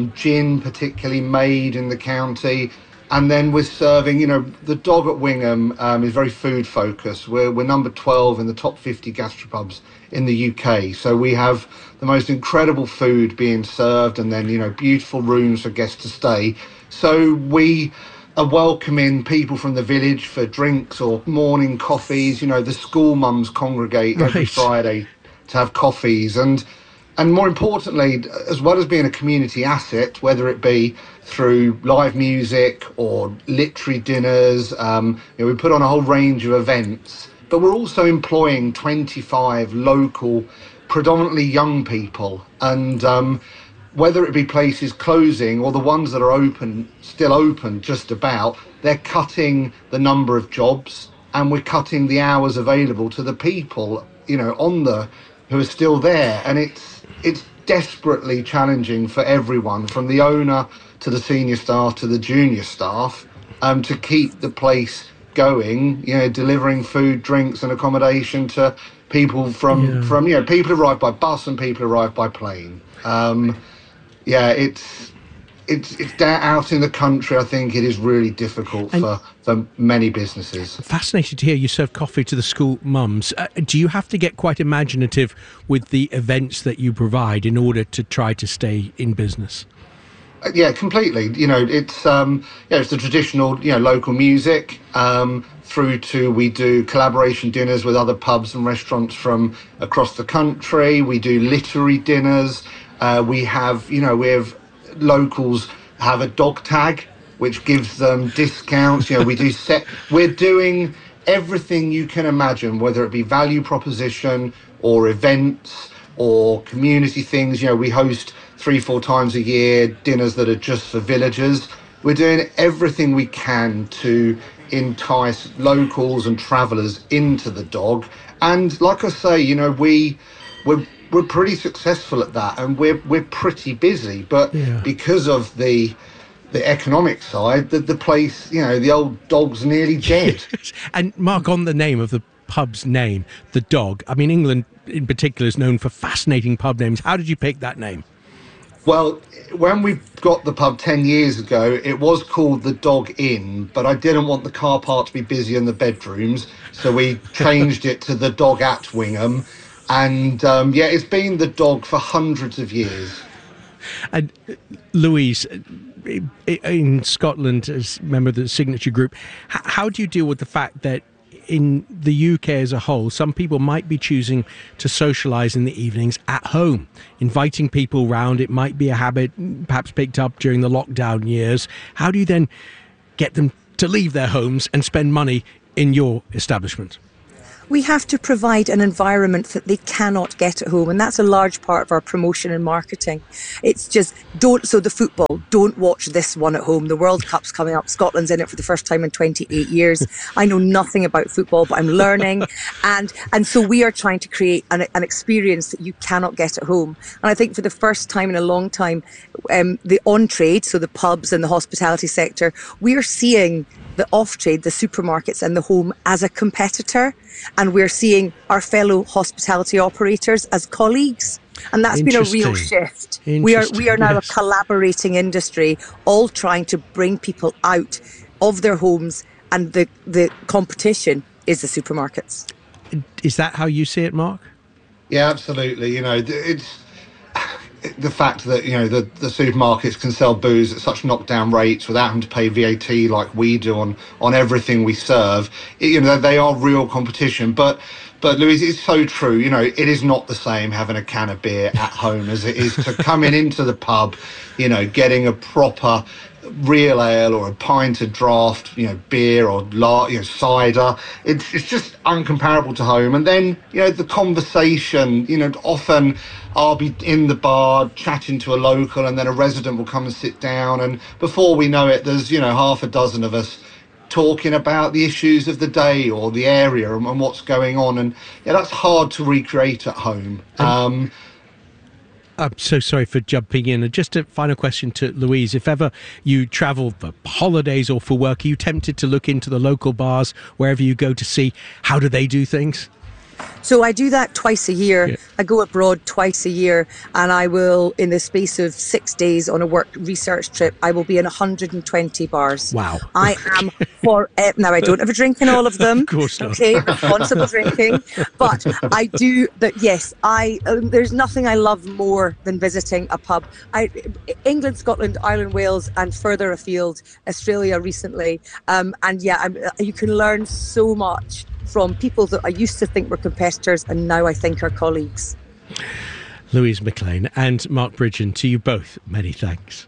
gin particularly made in the county. And then we're serving, The Dog at Wingham is very food focused. We're number 12 in the top 50 gastropubs in the UK. So we have the most incredible food being served and then, beautiful rooms for guests to stay. So we are welcoming people from the village for drinks or morning coffees. The school mums congregate every Friday to have coffees. And more importantly, as well as being a community asset, whether it be through live music or literary dinners, we put on a whole range of events. But we're also employing 25 local, predominantly young people. And whether it be places closing or the ones that are open, still open just about, they're cutting the number of jobs and we're cutting the hours available to the people, who are still there. And it's desperately challenging for everyone, from the owner to the senior staff to the junior staff, to keep the place going, delivering food, drinks and accommodation to people from people who arrive by bus and people who arrive by plane. It's out in the country. I think it is really difficult for many businesses. Fascinated to hear you serve coffee to the school mums. Do you have to get quite imaginative with the events that you provide in order to try to stay in business? Yeah, completely. It's the traditional, local music, through to we do collaboration dinners with other pubs and restaurants from across the country. We do literary dinners. We have locals have a dog tag, which gives them discounts. We're doing everything you can imagine, whether it be value proposition or events or community things. You know, we host 3-4 times a year dinners that are just for villagers. We're doing everything we can to entice locals and travellers into the dog. And like I say, you know, we're pretty successful at that, and we're pretty busy. But because of the economic side, the place, you know, the old dog's nearly dead. And Mark, on the name of the pub's name, the Dog, I mean, England in particular is known for fascinating pub names. How did you pick that name? Well, when we got the pub 10 years ago, it was called the Dog Inn, but I didn't want the car park to be busy in the bedrooms, so we changed it to the Dog at Wingham. And it's been the Dog for hundreds of years. And Louise, in Scotland, as a member of the Signature Group, how do you deal with the fact that in the UK as a whole, some people might be choosing to socialise in the evenings at home, inviting people round? It might be a habit perhaps picked up during the lockdown years. How do you then get them to leave their homes and spend money in your establishment? We have to provide an environment that they cannot get at home, and that's a large part of our promotion and marketing. It's just the football, don't watch this one at home. The World Cup's coming up. Scotland's in it for the first time in 28 years. I know nothing about football, but I'm learning. And so we are trying to create an experience that you cannot get at home. And I think for the first time in a long time, the on-trade, so the pubs and the hospitality sector, we are seeing the off-trade, the supermarkets and the home as a competitor. And we're seeing our fellow hospitality operators as colleagues. And that's been a real shift. We are now a collaborating industry, all trying to bring people out of their homes, and the competition is the supermarkets. Is that how you see it, Mark? Yeah, absolutely. You know, it's the fact that, you know, the supermarkets can sell booze at such knockdown rates without having to pay VAT like we do on everything we serve. You know, they are real competition. But Louise, it's so true. You know, it is not the same having a can of beer at home as it is to coming into the pub, you know, getting a proper real ale or a pint of draft, you know, beer or cider. It's just uncomparable to home. And then, you know, the conversation, you know, often I'll be in the bar chatting to a local, and then a resident will come and sit down, and before we know it, there's, you know, half a dozen of us talking about the issues of the day or the area and what's going on. And yeah, that's hard to recreate at home. I'm so sorry for jumping in. And just a final question to Louise. If ever you travel for holidays or for work, are you tempted to look into the local bars wherever you go to see how do they do things? So I do that twice a year. Yeah. I go abroad twice a year, and I will, in the space of 6 days on a work research trip, I will be in 120 bars. Wow. I am now I don't have a drink in all of them. Of course not. Okay, responsible drinking. But I do that. Yes, there's nothing I love more than visiting a pub. England, Scotland, Ireland, Wales, and further afield, Australia recently. You can learn so much from people that I used to think were competitors and now I think are colleagues. Louise McLean and Mark Bridgen, to you both, many thanks.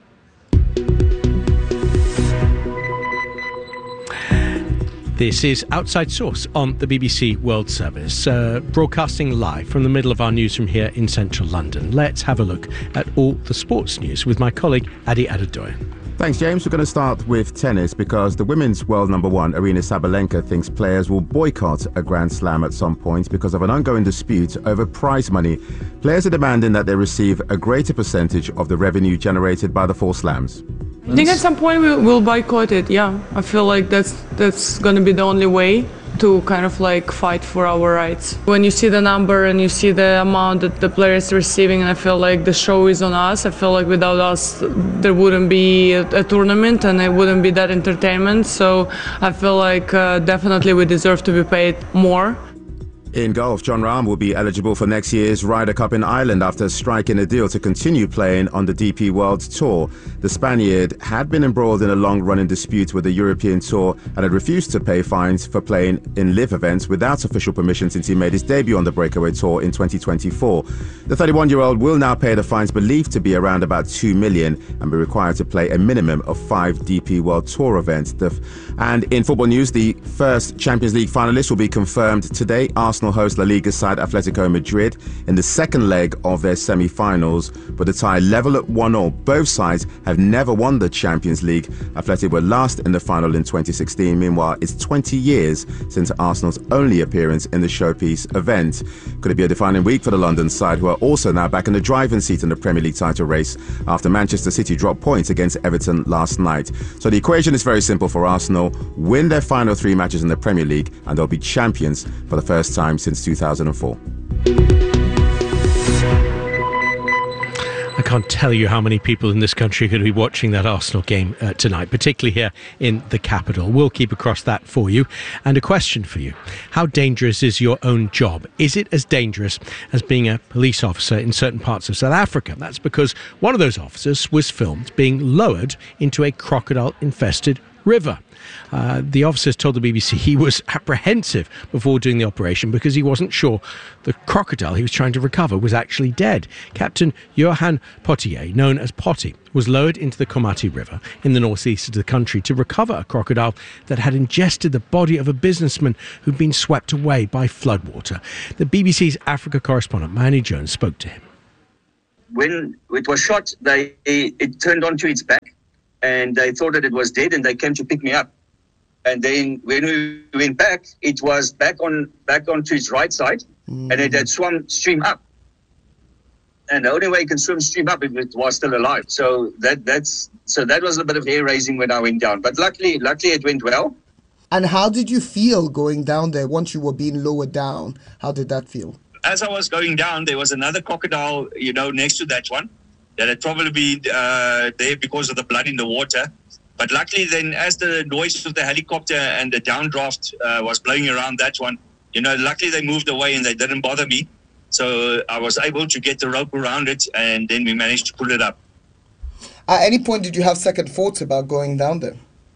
This is Outside Source on the BBC World Service, broadcasting live from the middle of our newsroom here in central London. Let's have a look at all the sports news with my colleague Adi Adedoyan. Thanks, James. We're going to start with tennis because the women's world number one, Aryna Sabalenka, thinks players will boycott a Grand Slam at some point because of an ongoing dispute over prize money. Players are demanding that they receive a greater percentage of the revenue generated by the 4 slams. I think at some point we'll boycott it, yeah. I feel like that's going to be the only way to kind of like fight for our rights. When you see the number and you see the amount that the player is receiving, and I feel like the show is on us. I feel like without us there wouldn't be a tournament and it wouldn't be that entertainment. So I feel like definitely we deserve to be paid more. In golf, Jon Rahm will be eligible for next year's Ryder Cup in Ireland after striking a deal to continue playing on the DP World Tour. The Spaniard had been embroiled in a long-running dispute with the European Tour and had refused to pay fines for playing in live events without official permission since he made his debut on the Breakaway Tour in 2024. The 31-year-old will now pay the fines believed to be around about $2 million and be required to play a minimum of 5 DP World Tour events. And in football news, the first Champions League finalists will be confirmed today. Arsenal host La Liga side Atletico Madrid in the second leg of their semi-finals, but the tie level at 1-1. Both sides have never won the Champions League. Atletico were last in the final in 2016. Meanwhile, it's 20 years since Arsenal's only appearance in the showpiece event. Could it be a defining week for the London side, who are also now back in the driving seat in the Premier League title race after Manchester City dropped points against Everton last night? So the equation is very simple for Arsenal: win their final 3 matches in the Premier League and they'll be champions for the first time since 2004. I can't tell you how many people in this country are going to be watching that Arsenal game tonight, particularly here in the capital. We'll keep across that for you. And a question for you: how dangerous is your own job? Is it as dangerous as being a police officer in certain parts of South Africa? That's because one of those officers was filmed being lowered into a crocodile-infested river. The officers told the BBC he was apprehensive before doing the operation because he wasn't sure the crocodile he was trying to recover was actually dead. Captain Johan Potier, known as Potty, was lowered into the Komati River in the northeast of the country to recover a crocodile that had ingested the body of a businessman who'd been swept away by floodwater. The BBC's Africa correspondent Manny Jones spoke to him. When it was shot, it turned onto its back, and they thought that it was dead, and they came to pick me up. And then when we went back, it was back onto its right side, and it had swum stream up. And the only way it can swim stream up if it was still alive. So that was a bit of hair raising when I went down. But luckily it went well. And how did you feel going down there once you were being lowered down? How did that feel? As I was going down, there was another crocodile, next to that one, that had probably been there because of the blood in the water. But luckily then, as the noise of the helicopter and the downdraft was blowing around that one, luckily they moved away and they didn't bother me. So I was able to get the rope around it, and then we managed to pull it up. At any point, did you have second thoughts about going down there?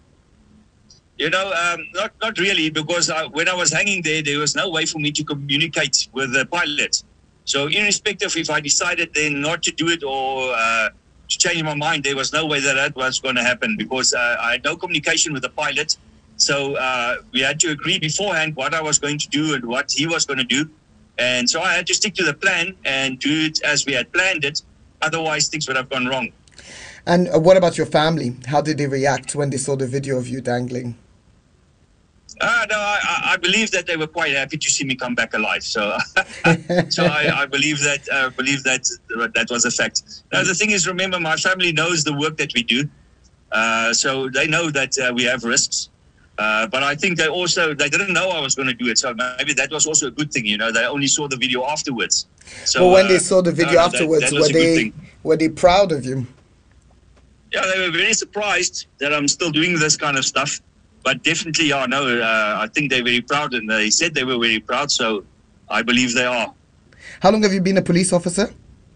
Not really, because when I was hanging there was no way for me to communicate with the pilot. So irrespective if I decided then not to do it or to change my mind, there was no way that was going to happen, because I had no communication with the pilot. So we had to agree beforehand what I was going to do and what he was going to do. And so I had to stick to the plan and do it as we had planned it. Otherwise, things would have gone wrong. And what about your family? How did they react when they saw the video of you dangling? I believe that they were quite happy to see me come back alive. So, I believe that was a fact. Now, the thing is, remember, my family knows the work that we do, so they know that we have risks. But I think they didn't know I was going to do it, so maybe that was also a good thing. They only saw the video afterwards. So, well, when they saw the video afterwards, were they proud of you? Yeah, they were very surprised that I'm still doing this kind of stuff. But definitely, I think they're very proud, and they said they were very proud, so I believe they are. How long have you been a police officer?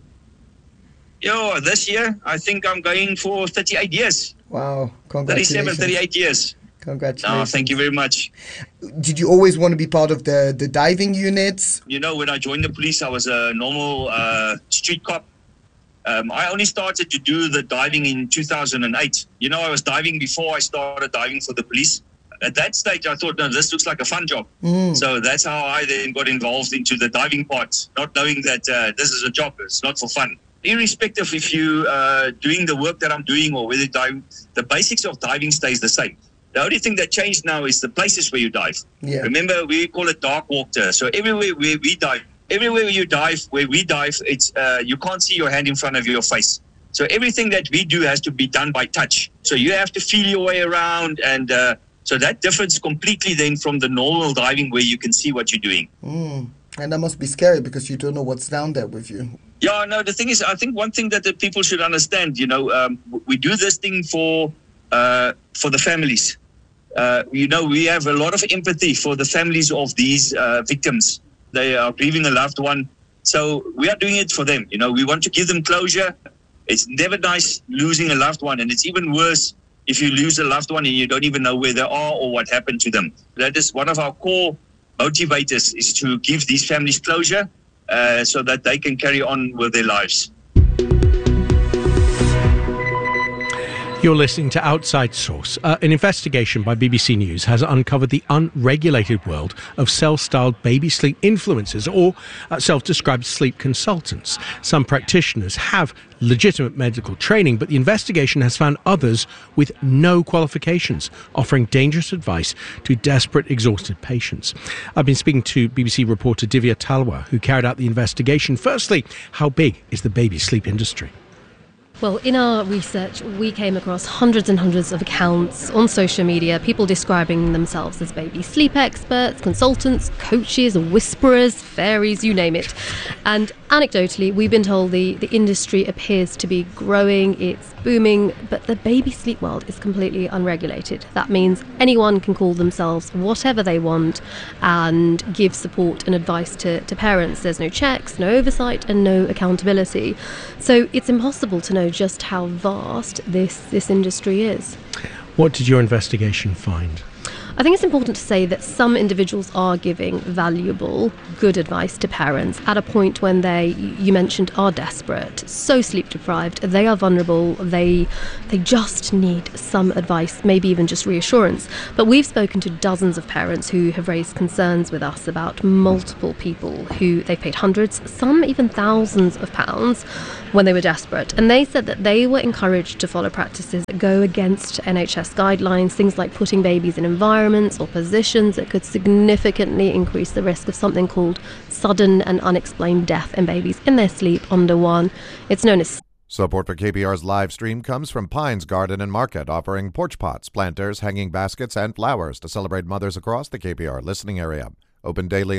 This year, I think I'm going for 38 years. Wow, congratulations. 37, 38 years. Congratulations. Thank you very much. Did you always want to be part of the diving units? When I joined the police, I was a normal street cop. I only started to do the diving in 2008. I was diving before I started diving for the police. At that stage, I thought, no, this looks like a fun job. So that's how I then got involved into the diving part, not knowing that this is a job. It's not for fun. Irrespective if you doing the work that I'm doing or whether diving, the basics of diving stays the same. The only thing that changed now is the places where you dive. Yeah. Remember, we call it dark water. So everywhere where we dive, where we dive, it's you can't see your hand in front of your face. So everything that we do has to be done by touch. So you have to feel your way around, and so that differs completely then from the normal diving where you can see what you're doing. And that must be scary because you don't know what's down there with you. Yeah, no, the thing is, I think one thing that the people should understand, we do this thing for the families. We have a lot of empathy for the families of these victims. They are grieving a loved one. So we are doing it for them. We want to give them closure. It's never nice losing a loved one, and it's even worse if you lose a loved one and you don't even know where they are or what happened to them. That is one of our core motivators, is to give these families closure so that they can carry on with their lives. You're listening to Outside Source. An investigation by BBC News has uncovered the unregulated world of self-styled baby sleep influencers, or self-described sleep consultants. Some practitioners have legitimate medical training, but the investigation has found others with no qualifications, offering dangerous advice to desperate, exhausted patients. I've been speaking to BBC reporter Divya Talwar, who carried out the investigation. Firstly, how big is the baby sleep industry? Well, in our research, we came across hundreds and hundreds of accounts on social media, people describing themselves as baby sleep experts, consultants, coaches, whisperers, fairies, you name it. And anecdotally, we've been told the industry appears to be growing, it's booming, but the baby sleep world is completely unregulated. That means anyone can call themselves whatever they want and give support and advice to parents. There's no checks, no oversight, and no accountability. So it's impossible to know just how vast this industry is. What did your investigation find? I think it's important to say that some individuals are giving valuable, good advice to parents at a point when they, you mentioned, are desperate, so sleep deprived, they are vulnerable, they just need some advice, maybe even just reassurance. But we've spoken to dozens of parents who have raised concerns with us about multiple people who they paid hundreds, some even thousands of pounds when they were desperate. And they said that they were encouraged to follow practices that go against NHS guidelines, things like putting babies in environments or positions that could significantly increase the risk of something called sudden and unexplained death in babies in their sleep under 1. It's known as... Support for KPR's live stream comes from Pines Garden and Market, offering porch pots, planters, hanging baskets, and flowers to celebrate mothers across the KPR listening area. Open daily